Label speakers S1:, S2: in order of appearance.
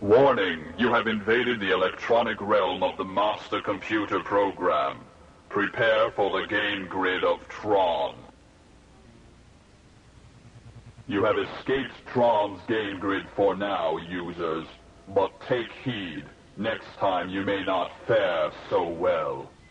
S1: Warning, you have invaded the electronic realm of the Master Computer Program. Prepare for the game grid of Tron. You have escaped Tron's game grid for now, users. But take heed, next time you may not fare so well.